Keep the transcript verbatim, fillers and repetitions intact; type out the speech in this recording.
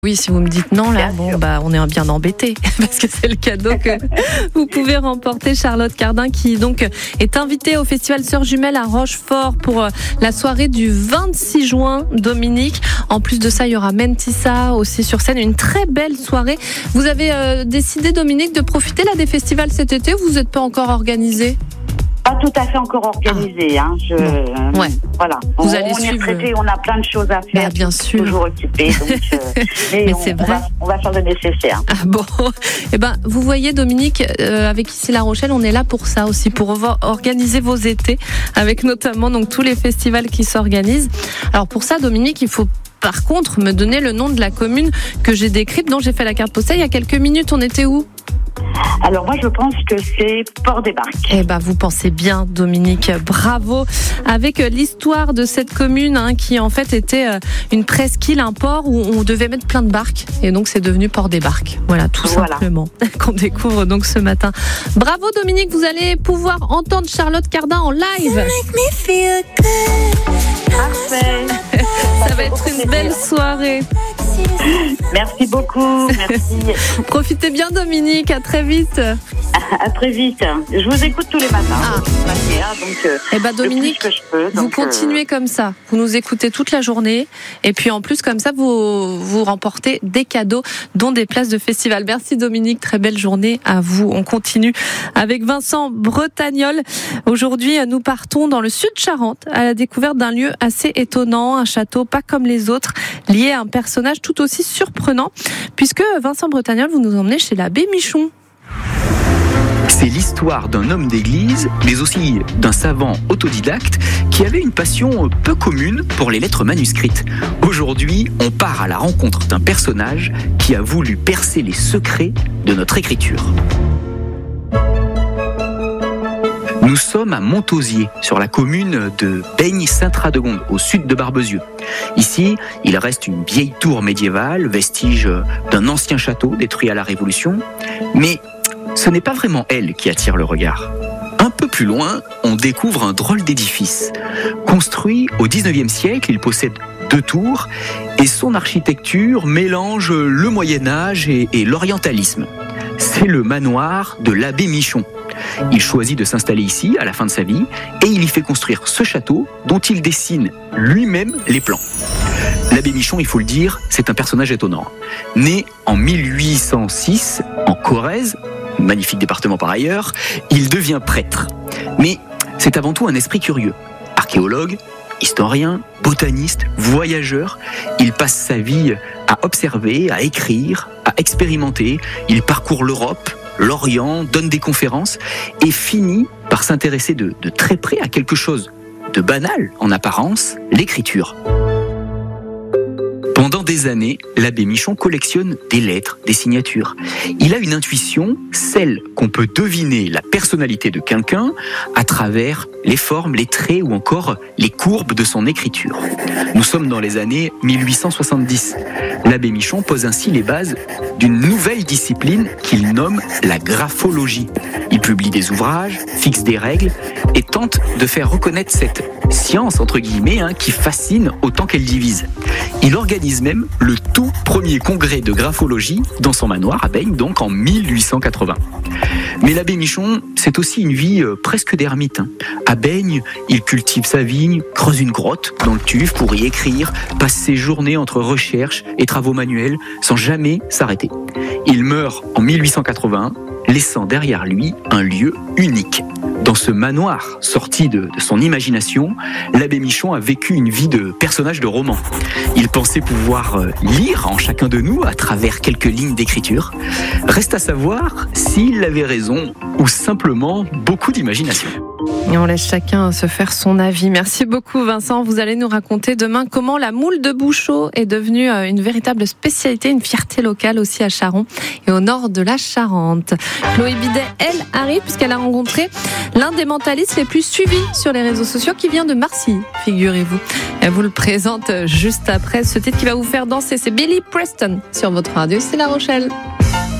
Oui, si vous me dites non, là, Bien bon, sûr. bah, on est bien embêtés parce que c'est le cadeau que vous pouvez remporter. Charlotte Cardin, qui donc est invitée au Festival Sœurs Jumelles à Rochefort pour la soirée du vingt-six juin. Dominique, en plus de ça, il y aura Mentissa aussi sur scène. Une très belle soirée. Vous avez euh, décidé, Dominique, de profiter là des festivals cet été. Vous n'êtes pas encore organisé? Pas tout à fait encore organisé. Ah. Hein. Je, bon. Ouais. Voilà. Vous on, allez on suivre. est retraité, on a plein de choses à faire. Bah, bien sûr. Toujours occupé. Donc, euh, mais mais on, c'est on vrai. va, on va faire le nécessaire. Ah bon, eh ben, vous voyez, Dominique, euh, avec ici La Rochelle, on est là pour ça aussi, pour revoir- organiser vos étés, avec notamment donc tous les festivals qui s'organisent. Alors pour ça, Dominique, il faut par contre me donner le nom de la commune que j'ai décrite, dont j'ai fait la carte postale il y a quelques minutes. On était où? Alors moi, je pense que c'est Port-des-Barques. Eh ben, vous pensez bien, Dominique. Bravo. Avec l'histoire de cette commune, hein, qui en fait était euh, une presqu'île, un port où on devait mettre plein de barques. Et donc, c'est devenu Port-des-Barques. Voilà, tout Voilà. simplement. Qu'on découvre donc ce matin. Bravo, Dominique. Vous allez pouvoir entendre Charlotte Cardin en live. Parfait. Ça va être une belle soirée. Merci beaucoup. Merci. Profitez bien, Dominique. À très vite. À très vite. Je vous écoute tous les matins. Ah. De toute manière, donc, euh, Eh ben, le plus Dominique, que je peux, vous donc, euh, continuez comme ça. Vous nous écoutez toute la journée. Et puis, en plus, comme ça, vous, vous remportez des cadeaux, dont des places de festival. Merci, Dominique. Très belle journée à vous. On continue avec Vincent Bretagnol. Aujourd'hui, nous partons dans le sud de Charente à la découverte d'un lieu assez étonnant, un château pas comme les autres, lié à un personnage tout aussi surprenant, puisque Vincent Bretagnol, vous nous emmenez chez l'abbé Michon. C'est l'histoire d'un homme d'église, mais aussi d'un savant autodidacte qui avait une passion peu commune pour les lettres manuscrites. Aujourd'hui, on part à la rencontre d'un personnage qui a voulu percer les secrets de notre écriture. Nous sommes à Montausier, sur la commune de Baignes-Saint-Radegonde, au sud de Barbezieux. Ici, il reste une vieille tour médiévale, vestige d'un ancien château détruit à la Révolution. Mais ce n'est pas vraiment elle qui attire le regard. Un peu plus loin, on découvre un drôle d'édifice. Construit au dix-neuvième siècle, il possède deux tours et son architecture mélange le Moyen-Âge et, et l'orientalisme. C'est le manoir de l'abbé Michon. Il choisit de s'installer ici à la fin de sa vie et il y fait construire ce château dont il dessine lui-même les plans. L'abbé Michon, il faut le dire, c'est un personnage étonnant. Né en mille huit cent six en Corrèze, magnifique département par ailleurs, il devient prêtre. Mais c'est avant tout un esprit curieux. Archéologue, historien, botaniste, voyageur, il passe sa vie à observer, à écrire, à expérimenter. Il parcourt l'Europe, l'Orient, donne des conférences et finit par s'intéresser de, de très près à quelque chose de banal en apparence, l'écriture. Pendant des années, l'abbé Michon collectionne des lettres, des signatures. Il a une intuition, celle qu'on peut deviner la personnalité de quelqu'un à travers les formes, les traits ou encore les courbes de son écriture. Nous sommes dans les années mille huit cent soixante-dix. L'abbé Michon pose ainsi les bases d'une nouvelle discipline qu'il nomme la graphologie. Il publie des ouvrages, fixe des règles et tente de faire reconnaître cette science, entre guillemets, hein, qui fascine autant qu'elle divise. Il organise même le tout premier congrès de graphologie dans son manoir à Baignes, donc en mille huit cent quatre-vingts. Mais l'abbé Michon, c'est aussi une vie euh, presque d'ermite. Hein. À Baignes, il cultive sa vigne, creuse une grotte dans le tuf pour y écrire, passe ses journées entre recherches et travaux manuels sans jamais s'arrêter. Il meurt en mille huit cent quatre-vingts, laissant derrière lui un lieu unique. Dans ce manoir sorti de, de son imagination, l'abbé Michon a vécu une vie de personnage de roman. Il pensait pouvoir euh, lire en chacun de nous à travers quelques lignes d'écriture. Reste à savoir s'il avait raison ou simplement beaucoup d'imagination. Et on laisse chacun se faire son avis. Merci beaucoup, Vincent. Vous allez nous raconter demain comment la moule de Bouchot est devenue une véritable spécialité, une fierté locale aussi à Charon et au nord de la Charente. Chloé Bidet, elle, arrive puisqu'elle a rencontré l'un des mentalistes les plus suivis sur les réseaux sociaux qui vient de Marseille, figurez-vous. Elle vous le présente juste après. Ce titre qui va vous faire danser, c'est Billy Preston sur votre radio, c'est La Rochelle.